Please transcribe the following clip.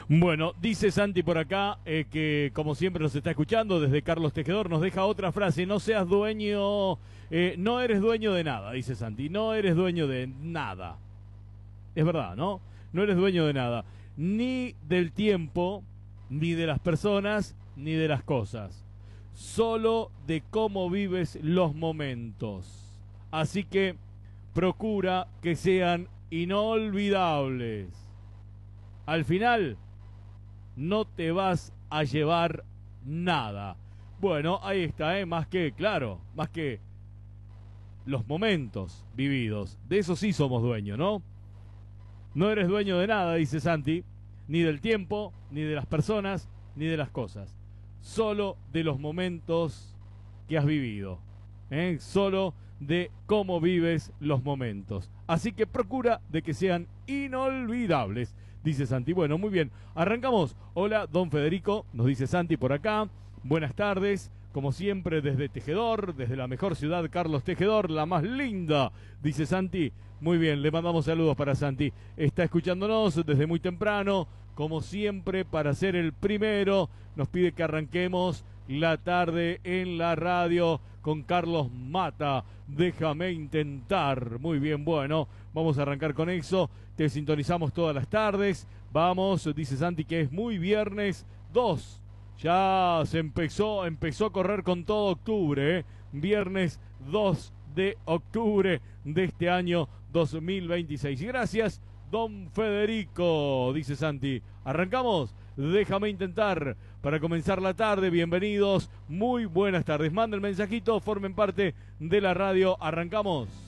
Bueno, dice Santi por acá que como siempre nos está escuchando desde Carlos Tejedor, nos deja otra frase: no seas dueño, no eres dueño de nada, dice Santi, no eres dueño de nada. Es verdad, ¿no? No eres dueño de nada, ni del tiempo, ni de las personas, ni de las cosas, solo de cómo vives los momentos. Así que procura que sean inolvidables. Al final no te vas a llevar nada. Bueno, ahí está, más que, claro, más que los momentos vividos. De eso sí somos dueños, ¿no? No eres dueño de nada, dice Santi, ni del tiempo, ni de las personas, ni de las cosas. Solo de los momentos que has vivido. Solo de cómo vives los momentos. Así que procura de que sean inolvidables, dice Santi. Bueno, muy bien. Arrancamos. Hola, don Federico, nos dice Santi por acá. Buenas tardes. Como siempre, desde Tejedor, desde la mejor ciudad, Carlos Tejedor, la más linda, dice Santi. Muy bien, le mandamos saludos para Santi. Está escuchándonos desde muy temprano, como siempre, para ser el primero. Nos pide que arranquemos la tarde en la radio con Carlos Mata. Déjame intentar. Muy bien, bueno, vamos a arrancar con eso. Te sintonizamos todas las tardes. Vamos, dice Santi, que es muy viernes 2. Ya se empezó a correr con todo octubre, Viernes 2 de octubre de este año 2026. Gracias, don Federico, dice Santi. Arrancamos, déjame intentar para comenzar la tarde. Bienvenidos, muy buenas tardes. Manda el mensajito, formen parte de la radio. Arrancamos.